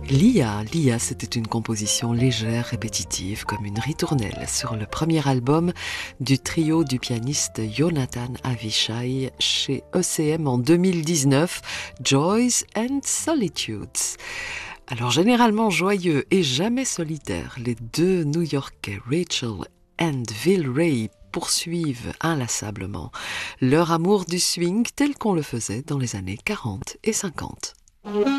Lia, c'était une composition légère, répétitive, comme une ritournelle sur le premier album du trio du pianiste Jonathan Avishai chez ECM en 2019, Joys and Solitudes. Alors généralement joyeux et jamais solitaires, les deux New-Yorkais Rachel and Will Ray poursuivent inlassablement leur amour du swing tel qu'on le faisait dans les années 40 et 50.